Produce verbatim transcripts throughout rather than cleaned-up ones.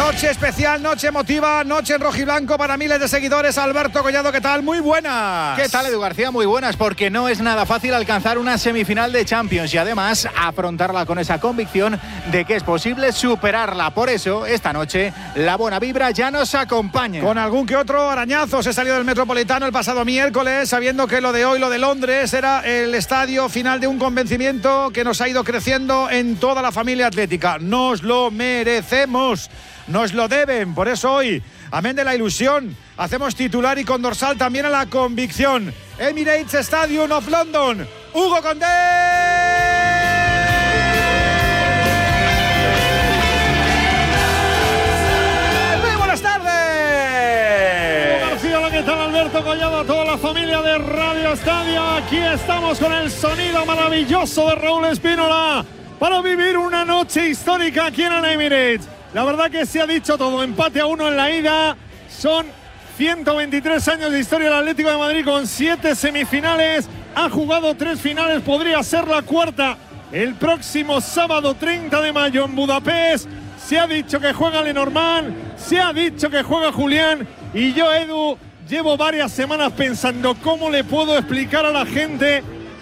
Noche especial, noche emotiva, noche en rojiblanco para miles de seguidores. Alberto Collado, ¿qué tal? Muy buenas. ¿Qué tal, Edu García? Muy buenas, porque no es nada fácil alcanzar una semifinal de Champions y además afrontarla con esa convicción de que es posible superarla. Por eso, esta noche, la buena vibra ya nos acompaña. Con algún que otro arañazo se salió del Metropolitano el pasado miércoles, sabiendo que lo de hoy, lo de Londres, era el estadio final de un convencimiento que nos ha ido creciendo en toda la familia atlética. Nos lo merecemos. Nos lo deben, por eso hoy, amén de la ilusión, hacemos titular y con dorsal también a la convicción. Emirates Stadium of London, Hugo Condé. Muy buenas tardes. Hugo García, hola, ¿qué tal? Alberto Collado, a toda la familia de Radio Estadio. Aquí estamos con el sonido maravilloso de Raúl Espínola para vivir una noche histórica aquí en el Emirates. La verdad que se ha dicho todo, empate a uno en la ida, son ciento veintitrés años de historia del Atlético de Madrid con siete semifinales, ha jugado tres finales, podría ser la cuarta el próximo sábado treinta de mayo en Budapest. Se ha dicho que juega Lenormand, se ha dicho que juega Julián y yo, Edu, llevo varias semanas pensando cómo le puedo explicar a la gente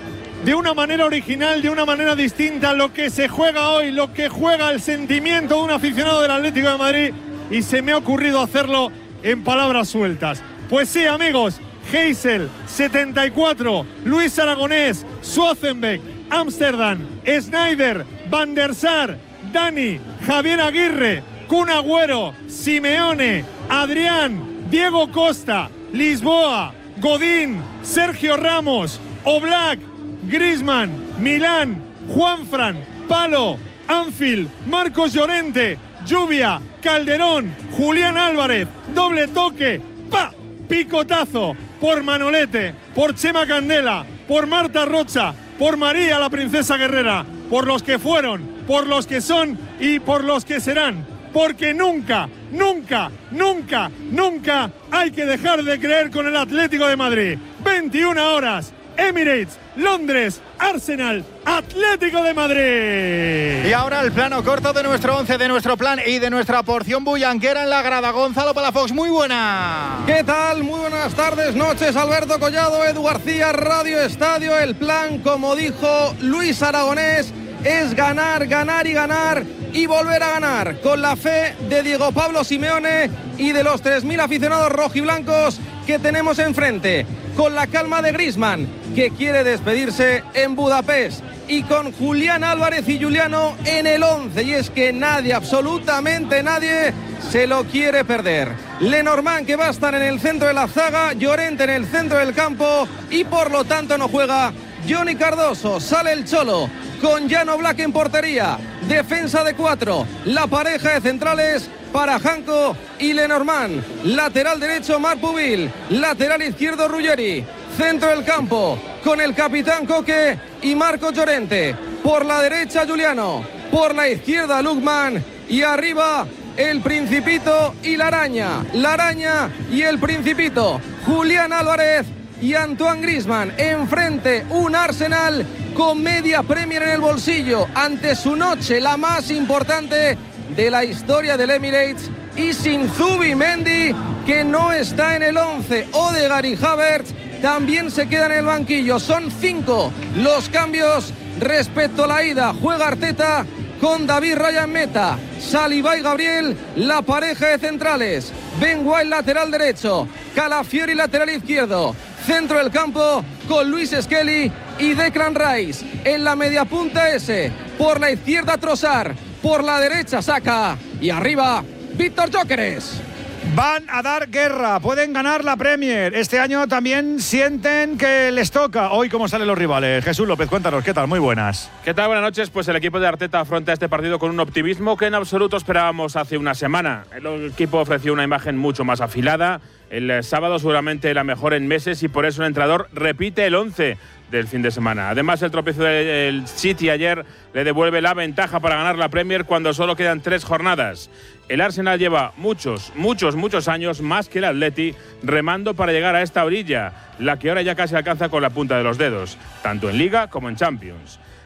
de una manera original, de una manera distinta, lo que se juega hoy, lo que juega el sentimiento de un aficionado del Atlético de Madrid, y se me ha ocurrido hacerlo en palabras sueltas. Pues sí, amigos, Heysel, setenta y cuatro, Luis Aragonés, Schwarzenbeck, Ámsterdam, Sneijder, Van der Sar, Dani, Javier Aguirre, Kun Agüero, Simeone, Adrián, Diego Costa, Lisboa, Godín, Sergio Ramos, Oblak, Griezmann, Milán, Juanfran, Palo, Anfield, Marcos Llorente, Lluvia, Calderón, Julián Álvarez, doble toque, ¡pa! Picotazo por Manolete, por Chema Candela, por Marta Rocha, por María la Princesa Guerrera, por los que fueron, por los que son y por los que serán. Porque nunca, nunca, nunca, nunca hay que dejar de creer con el Atlético de Madrid. veintiuna horas. Emirates, Londres, Arsenal, Atlético de Madrid. Y ahora el plano corto de nuestro once, de nuestro plan y de nuestra porción bullanquera en la grada. Gonzalo Palafox, muy buena. ¿Qué tal? Muy buenas tardes, noches. Alberto Collado, Edu García, Radio Estadio. El plan, como dijo Luis Aragonés, es ganar, ganar y ganar y volver a ganar. Con la fe de Diego Pablo Simeone y de los tres mil aficionados rojiblancos que tenemos enfrente. Con la calma de Griezmann, que quiere despedirse en Budapest, y con Julián Álvarez y Juliano en el once, y es que nadie, absolutamente nadie, se lo quiere perder. Lenormand, que va a estar en el centro de la zaga, Llorente en el centro del campo, y por lo tanto no juega Johnny Cardoso. Sale el Cholo con Jan Oblak en portería, defensa de cuatro, la pareja de centrales para Janko y Lenormand, lateral derecho Marc Pubil, lateral izquierdo Ruggeri, centro del campo con el capitán Coque y Marcos Llorente, por la derecha Juliano, por la izquierda Lukman y arriba el Principito y la Araña, la Araña y el Principito, Julián Álvarez y Antoine Griezmann. Enfrente un Arsenal con media Premier en el bolsillo ante su noche, la más importante de la historia del Emirates, y sin Zubimendi, que no está en el once. Odegaard y Havertz también se quedan en el banquillo. Son cinco los cambios respecto a la ida. Juega Arteta con David Raya en meta, Saliba y Gabriel la pareja de centrales, Ben White lateral derecho, Calafiori lateral izquierdo, centro del campo con Luis Skelly y Declan Rice. En la media punta ese, por la izquierda Trossard, por la derecha Saka y arriba Víctor Gyökeres. Van a dar guerra, pueden ganar la Premier. Este año también sienten que les toca. Hoy, ¿cómo salen los rivales? Jesús López, cuéntanos, ¿qué tal? Muy buenas. ¿Qué tal? Buenas noches. Pues el equipo de Arteta afronta este partido con un optimismo que en absoluto esperábamos hace una semana. El equipo ofreció una imagen mucho más afilada. El sábado seguramente la mejor en meses y por eso el entrenador repite el once del fin de semana. Además, el tropiezo del City ayer le devuelve la ventaja para ganar la Premier cuando solo quedan tres jornadas. El Arsenal lleva muchos, muchos, muchos años, más que el Atleti, remando para llegar a esta orilla, la que ahora ya casi alcanza con la punta de los dedos, tanto en Liga como en Champions.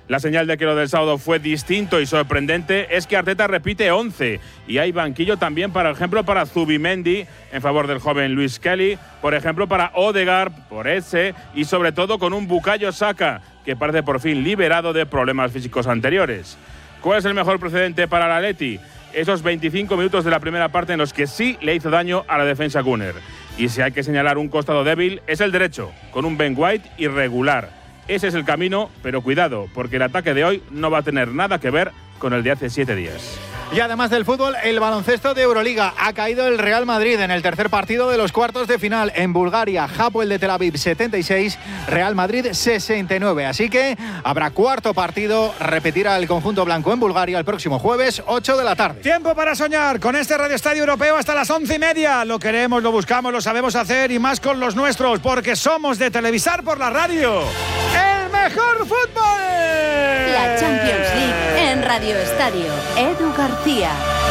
La señal de que lo del sábado fue distinto y sorprendente es que Arteta repite once y hay banquillo también, por ejemplo, para Zubimendi en favor del joven Luis Kelly, por ejemplo, para Odegaard, por ese y sobre todo con un Bukayo Saka que parece por fin liberado de problemas físicos anteriores. ¿Cuál es el mejor precedente para el Atleti? Esos veinticinco minutos de la primera parte en los que sí le hizo daño a la defensa Gunner. Y si hay que señalar un costado débil, es el derecho, con un Ben White irregular. Ese es el camino, pero cuidado, porque el ataque de hoy no va a tener nada que ver con el de hace siete días. Y además del fútbol, el baloncesto de Euroliga. Ha caído el Real Madrid en el tercer partido de los cuartos de final en Bulgaria. Hapoel de Tel Aviv setenta y seis, Real Madrid sesenta y nueve. Así que habrá cuarto partido. Repetirá el conjunto blanco en Bulgaria el próximo jueves, ocho de la tarde. Tiempo para soñar con este Radio Estadio Europeo hasta las once y media. Lo queremos, lo buscamos, lo sabemos hacer y más con los nuestros, porque somos de televisar por la radio. ¡El mejor fútbol! La Champions League en Radio Estadio. Edu García.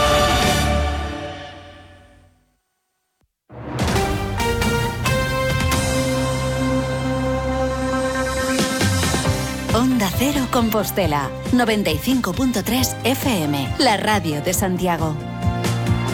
Onda Cero Compostela, noventa y cinco punto tres F M, la radio de Santiago.